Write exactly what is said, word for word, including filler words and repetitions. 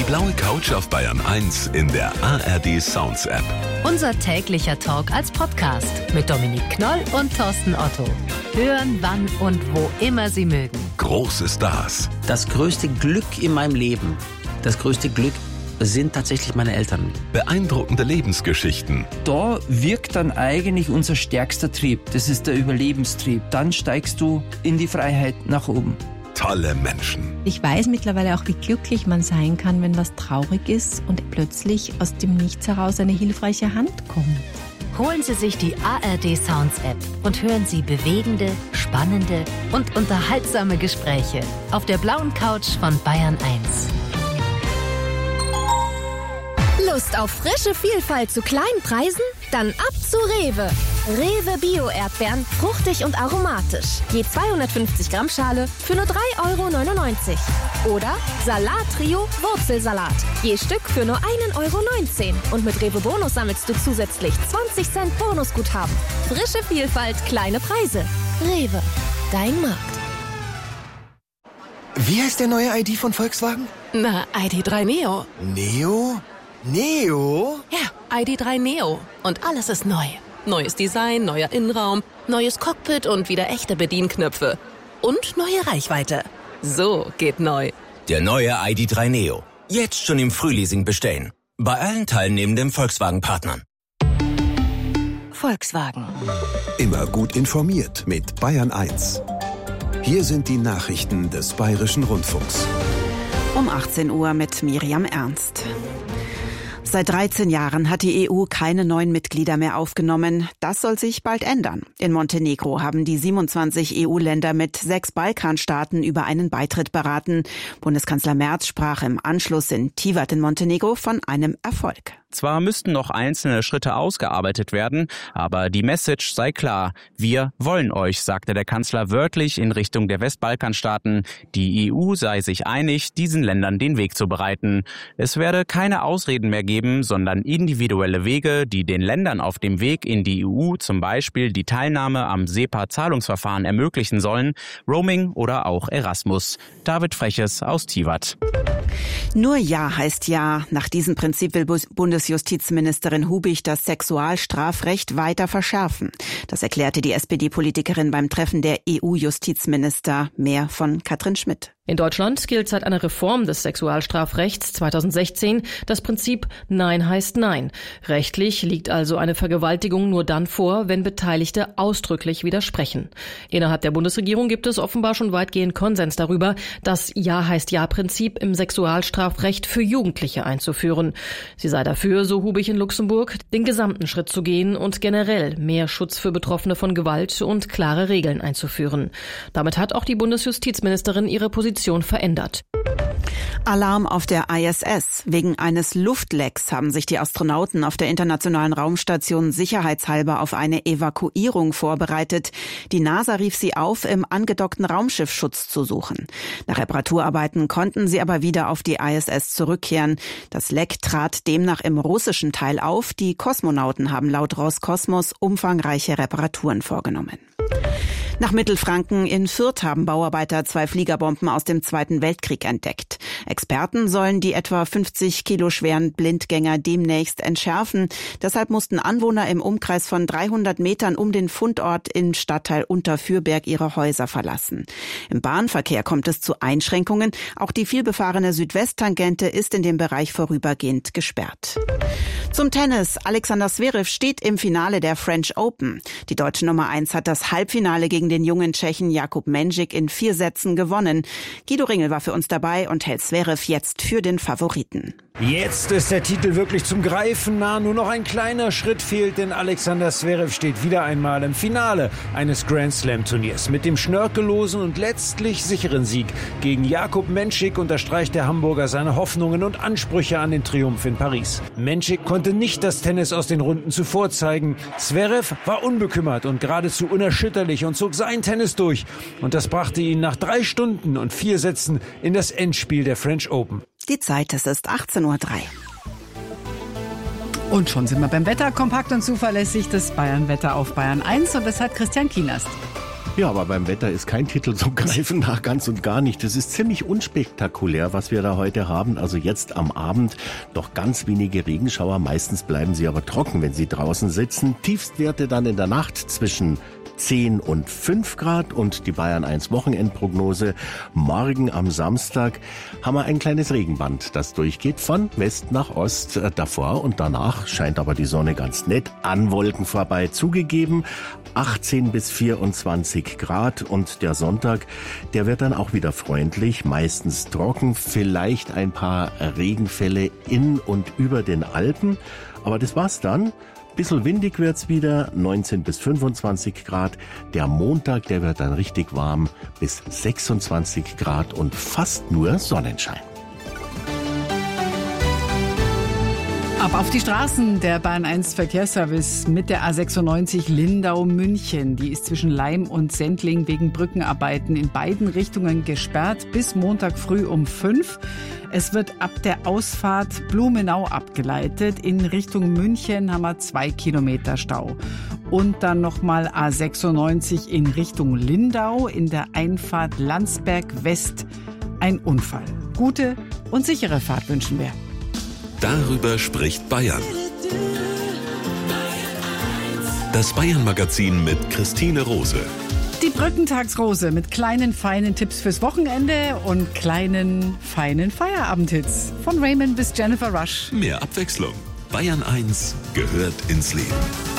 blaue Couch auf Bayern eins in der A R D Sounds App. Unser täglicher Talk als Podcast mit Dominik Knoll und Thorsten Otto. Hören, wann und wo immer Sie mögen. Große Stars. Das größte Glück in meinem Leben, das größte Glück sind tatsächlich meine Eltern. Beeindruckende Lebensgeschichten. Da wirkt dann eigentlich unser stärkster Trieb. Das ist der Überlebenstrieb. Dann steigst du in die Freiheit nach oben. Tolle Menschen. Ich weiß mittlerweile auch, wie glücklich man sein kann, wenn was traurig ist und plötzlich aus dem Nichts heraus eine hilfreiche Hand kommt. Holen Sie sich die A R D Sounds App und hören Sie bewegende, spannende und unterhaltsame Gespräche auf der blauen Couch von Bayern eins. Lust auf frische Vielfalt zu kleinen Preisen? Dann ab zu Rewe. Rewe Bio-Erdbeeren, fruchtig und aromatisch. Je zweihundertfünfzig Gramm Schale für nur drei Euro neunundneunzig. Oder Salat-Trio Wurzelsalat. Je Stück für nur ein Euro neunzehn. Und mit Rewe Bonus sammelst du zusätzlich zwanzig Cent Bonusguthaben. Frische Vielfalt, kleine Preise. Rewe, dein Markt. Wie heißt der neue I D von Volkswagen? Na, I D drei Neo. Neo? Neo? Ja, I D drei Neo. Und alles ist neu. Neues Design, neuer Innenraum, neues Cockpit und wieder echte Bedienknöpfe. Und neue Reichweite. So geht neu. Der neue I D drei Neo. Jetzt schon im Frühleasing bestellen. Bei allen teilnehmenden Volkswagen-Partnern. Volkswagen. Immer gut informiert mit Bayern eins. Hier sind die Nachrichten des Bayerischen Rundfunks. Um achtzehn Uhr mit Miriam Ernst. Seit dreizehn Jahren hat die E U keine neuen Mitglieder mehr aufgenommen. Das soll sich bald ändern. In Montenegro haben die siebenundzwanzig E U-Länder mit sechs Balkanstaaten über einen Beitritt beraten. Bundeskanzler Merz sprach im Anschluss in Tivat in Montenegro von einem Erfolg. Zwar müssten noch einzelne Schritte ausgearbeitet werden, aber die Message sei klar. Wir wollen euch, sagte der Kanzler wörtlich in Richtung der Westbalkanstaaten. Die E U sei sich einig, diesen Ländern den Weg zu bereiten. Es werde keine Ausreden mehr geben, sondern individuelle Wege, die den Ländern auf dem Weg in die E U zum Beispiel die Teilnahme am SEPA-Zahlungsverfahren ermöglichen sollen, Roaming oder auch Erasmus. David Freches aus Tivat. Nur Ja heißt Ja. Nach diesem Prinzip will Bundesjustizministerin Hubig das Sexualstrafrecht weiter verschärfen. Das erklärte die S P D-Politikerin beim Treffen der E U-Justizminister. Mehr von Katrin Schmidt. In Deutschland gilt seit einer Reform des Sexualstrafrechts zweitausendsechzehn das Prinzip Nein heißt Nein. Rechtlich liegt also eine Vergewaltigung nur dann vor, wenn Beteiligte ausdrücklich widersprechen. Innerhalb der Bundesregierung gibt es offenbar schon weitgehend Konsens darüber, das Ja heißt Ja-Prinzip im Sexualstrafrecht für Jugendliche einzuführen. Sie sei dafür, so Hubig in Luxemburg, den gesamten Schritt zu gehen und generell mehr Schutz für Betroffene von Gewalt und klare Regeln einzuführen. Damit hat auch die Bundesjustizministerin ihre Position verändert. Alarm auf der I S S. Wegen eines Luftlecks haben sich die Astronauten auf der Internationalen Raumstation sicherheitshalber auf eine Evakuierung vorbereitet. Die NASA rief sie auf, im angedockten Raumschiff Schutz zu suchen. Nach Reparaturarbeiten konnten sie aber wieder auf die I S S zurückkehren. Das Leck trat demnach im russischen Teil auf. Die Kosmonauten haben laut Roskosmos umfangreiche Reparaturen vorgenommen. Nach Mittelfranken in Fürth haben Bauarbeiter zwei Fliegerbomben aus dem Zweiten Weltkrieg entdeckt. Experten sollen die etwa fünfzig Kilo schweren Blindgänger demnächst entschärfen. Deshalb mussten Anwohner im Umkreis von dreihundert Metern um den Fundort im Stadtteil Unterfürberg ihre Häuser verlassen. Im Bahnverkehr kommt es zu Einschränkungen. Auch die vielbefahrene Südwesttangente ist in dem Bereich vorübergehend gesperrt. Zum Tennis. Alexander Zverev steht im Finale der French Open. Die deutsche Nummer eins hat das Halbfinale gegen den jungen Tschechen Jakub Menžík in vier Sätzen gewonnen. Guido Ringel war für uns dabei und hält Zverev jetzt für den Favoriten. Jetzt ist der Titel wirklich zum Greifen nah. Nur noch ein kleiner Schritt fehlt, denn Alexander Zverev steht wieder einmal im Finale eines Grand-Slam-Turniers. Mit dem schnörkellosen und letztlich sicheren Sieg gegen Jakub Menžík unterstreicht der Hamburger seine Hoffnungen und Ansprüche an den Triumph in Paris. Menžík konnte nicht das Tennis aus den Runden zuvor zeigen. Zverev war unbekümmert und geradezu unerschütterlich und zog sein Tennis durch. Und das brachte ihn nach drei Stunden und vier Sätzen in das Endspiel der French Open. Die Zeit, es ist achtzehn Uhr drei. Und schon sind wir beim Wetter. Kompakt und zuverlässig das Bayern-Wetter auf Bayern eins. Und das hat Christian Kienast. Ja, aber beim Wetter ist kein Titel zum Greifen nach, ganz und gar nicht. Das ist ziemlich unspektakulär, was wir da heute haben. Also jetzt am Abend doch ganz wenige Regenschauer. Meistens bleiben sie aber trocken, wenn Sie draußen sitzen. Tiefstwerte dann in der Nacht zwischen zehn und fünf Grad und die Bayern eins Wochenendprognose. Morgen am Samstag haben wir ein kleines Regenband, das durchgeht von West nach Ost. Davor und danach scheint aber die Sonne ganz nett an Wolken vorbei. Zugegeben, achtzehn bis vierundzwanzig Grad und der Sonntag, der wird dann auch wieder freundlich, meistens trocken, vielleicht ein paar Regenfälle in und über den Alpen. Aber das war's dann. Bisschen windig wird's wieder, neunzehn bis fünfundzwanzig Grad. Der Montag, der wird dann richtig warm, bis sechsundzwanzig Grad und fast nur Sonnenschein. Ab auf die Straßen, der Bayern eins Verkehrsservice mit der A sechsundneunzig Lindau-München. Die ist zwischen Laim und Sendling wegen Brückenarbeiten in beiden Richtungen gesperrt bis Montag früh um fünf. Es wird ab der Ausfahrt Blumenau abgeleitet. In Richtung München haben wir zwei Kilometer Stau. Und dann nochmal A sechsundneunzig in Richtung Lindau in der Einfahrt Landsberg West. Ein Unfall. Gute und sichere Fahrt wünschen wir. Darüber spricht Bayern. Das Bayern-Magazin mit Christine Rose. Die Brückentagsrose mit kleinen, feinen Tipps fürs Wochenende und kleinen, feinen Feierabendhits. Von Raymond bis Jennifer Rush. Mehr Abwechslung. Bayern eins gehört ins Leben.